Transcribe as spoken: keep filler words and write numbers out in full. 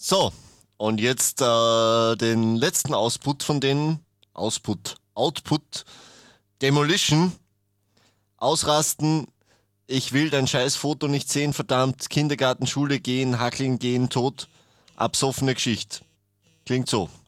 So, und jetzt äh, den letzten Ausput von denen. Ausput, Output, Demolition, ausrasten. Ich will dein scheiß Foto nicht sehen, verdammt. Kindergarten, Schule gehen, hackeln gehen, tot. Absoffene Geschichte. Klingt so.